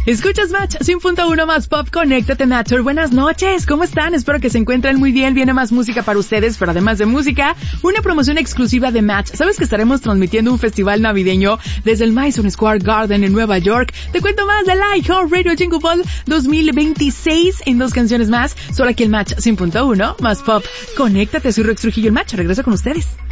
Escuchas Match 100.1 más pop, conéctate Matcher. Buenas noches, ¿cómo están? Espero que se encuentren muy bien. Viene más música para ustedes, pero además de música, una promoción exclusiva de Match. ¿Sabes que estaremos transmitiendo un festival navideño desde el Madison Square Garden en Nueva York? Te cuento más de iHeartRadio Jingle Ball 2026 en 2 canciones más. Solo aquí el Match 100.1 más pop. Conéctate, soy Rex Trujillo, el Match. Regreso con ustedes.